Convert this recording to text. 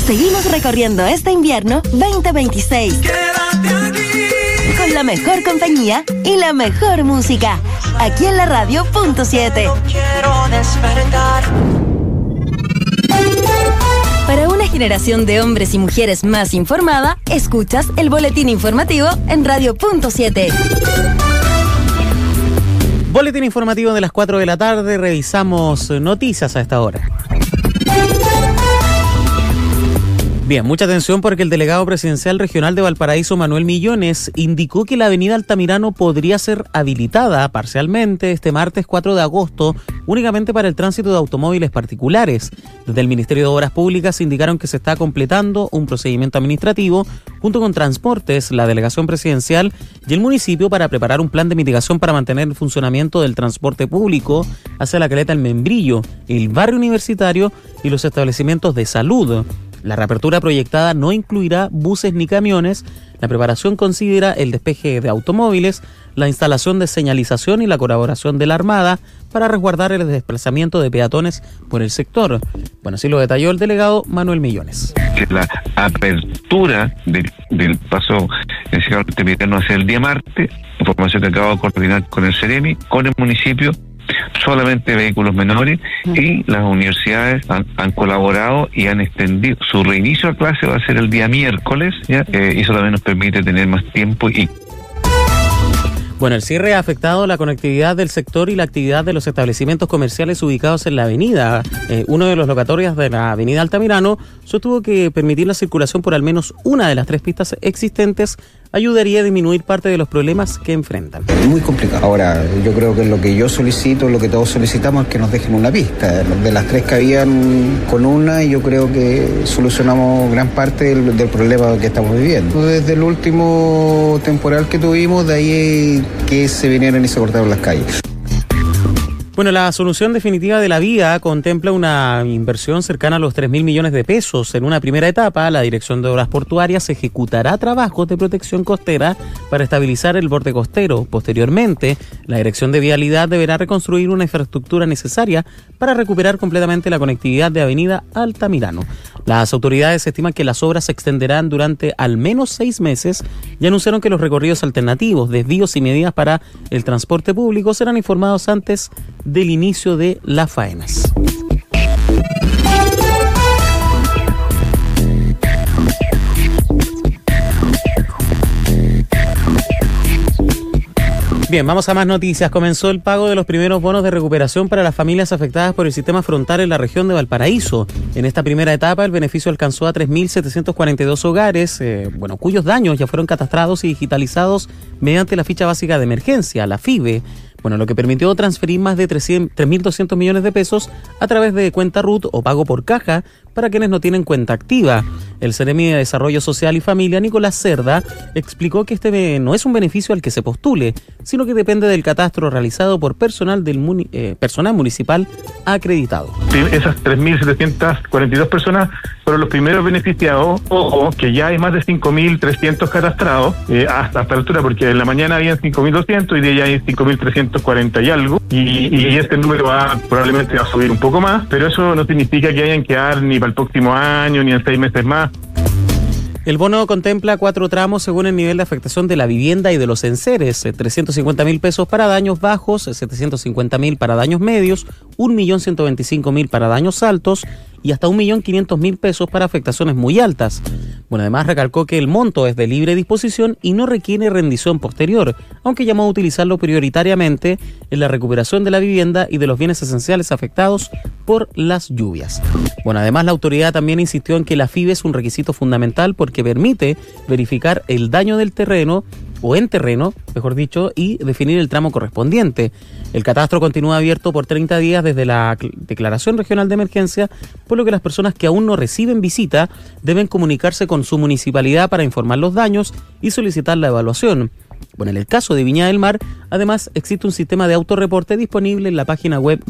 Seguimos recorriendo este invierno 2026. Quédate aquí. Con la mejor compañía y la mejor música. Aquí en la radio .7. No quiero despertar. Para una generación de hombres y mujeres más informada, escuchas el boletín informativo en radio .7. Boletín informativo de las 4 de la tarde. Revisamos noticias a esta hora. Bien, mucha atención porque el delegado presidencial regional de Valparaíso, Manuel Millones, indicó que la avenida Altamirano podría ser habilitada parcialmente este martes 4 de agosto únicamente para el tránsito de automóviles particulares. Desde el Ministerio de Obras Públicas indicaron que se está completando un procedimiento administrativo junto con Transportes, la delegación presidencial y el municipio para preparar un plan de mitigación para mantener el funcionamiento del transporte público hacia la Caleta El Membrillo, el barrio universitario y los establecimientos de salud. La reapertura proyectada no incluirá buses ni camiones. La preparación considera el despeje de automóviles, la instalación de señalización y la colaboración de la Armada para resguardar el desplazamiento de peatones por el sector. Bueno, así lo detalló el delegado Manuel Millones. Que la apertura del paso Altamirano hacia el día martes, información que acabo de coordinar con el CEREMI, con el municipio, solamente vehículos menores, y las universidades han colaborado y han extendido su reinicio a clase, va a ser el día miércoles, ¿ya? Y eso también nos permite tener más tiempo y... Bueno, el cierre ha afectado la conectividad del sector y la actividad de los establecimientos comerciales ubicados en la avenida. Uno de los locatorios de la avenida Altamirano sostuvo que permitir la circulación por al menos una de las 3 pistas existentes ayudaría a disminuir parte de los problemas que enfrentan. Es muy complicado. Ahora, yo creo que lo que yo solicito, lo que todos solicitamos es que nos dejen una pista. De las 3 que habían con una, yo creo que solucionamos gran parte del problema que estamos viviendo. Desde el último temporal que tuvimos, de ahí que se vinieron y se cortaron las calles. Bueno, la solución definitiva de la vía contempla una inversión cercana a los 3.000 millones de pesos. En una primera etapa, la Dirección de Obras Portuarias ejecutará trabajos de protección costera para estabilizar el borde costero. Posteriormente, la Dirección de Vialidad deberá reconstruir una infraestructura necesaria para recuperar completamente la conectividad de Avenida Altamirano. Las autoridades estiman que las obras se extenderán durante al menos 6 meses y anunciaron que los recorridos alternativos, desvíos y medidas para el transporte público serán informados antes del inicio de las faenas. Bien, vamos a más noticias. Comenzó el pago de los primeros bonos de recuperación para las familias afectadas por el sistema frontal en la región de Valparaíso. En esta primera etapa, el beneficio alcanzó a 3.742 hogares, cuyos daños ya fueron catastrados y digitalizados mediante la ficha básica de emergencia, la FIBE. Bueno, lo que permitió transferir más de 3.200 millones de pesos a través de cuenta RUT o pago por caja para quienes no tienen cuenta activa. El CEREMI de Desarrollo Social y Familia, Nicolás Cerda, explicó que este no es un beneficio al que se postule, sino que depende del catastro realizado por personal municipal acreditado. Esas 3.742 personas fueron los primeros beneficiados. Ojo, que ya hay más de 5.300 catastrados hasta esta altura, porque en la mañana habían 5.200 y de ya hay 5.340 y algo. Y este número probablemente va a subir un poco más, pero eso no significa que hayan que dar ni para el próximo año ni en 6 meses más. El bono contempla 4 tramos según el nivel de afectación de la vivienda y de los enseres: 350.000 pesos para daños bajos, 750.000 para daños medios, 1.125.000 para daños altos y hasta 1.500.000 pesos para afectaciones muy altas. Bueno, además recalcó que el monto es de libre disposición y no requiere rendición posterior, aunque llamó a utilizarlo prioritariamente en la recuperación de la vivienda y de los bienes esenciales afectados por las lluvias. Bueno, además la autoridad también insistió en que la FIBE es un requisito fundamental porque permite verificar el daño del terreno, o en terreno, mejor dicho, y definir el tramo correspondiente. El catastro continúa abierto por 30 días desde la declaración regional de emergencia, por lo que las personas que aún no reciben visita deben comunicarse con su municipalidad para informar los daños y solicitar la evaluación. Bueno, en el caso de Viña del Mar, además existe un sistema de autorreporte disponible en la página web